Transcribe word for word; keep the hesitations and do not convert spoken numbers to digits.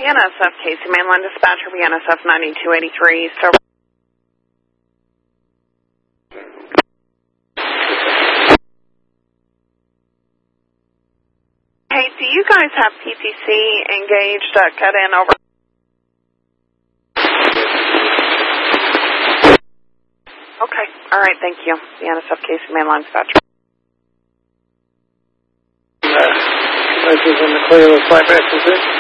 N S F, Casey Mainline Dispatcher, B N S F ninety-two eighty-three. So, hey, do you guys have P T C engaged uh, cut in over? Okay, all right, thank you. B N S F, Casey Mainline Dispatcher. Uh, in the clear with flight back to